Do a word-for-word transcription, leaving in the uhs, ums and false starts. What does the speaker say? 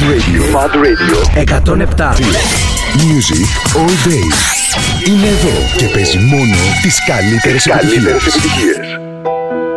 Radio. Mad Radio. εκατόν επτά. Music all day. Είναι εδώ και παίζει μόνο τις καλύτερες επιτυχίες.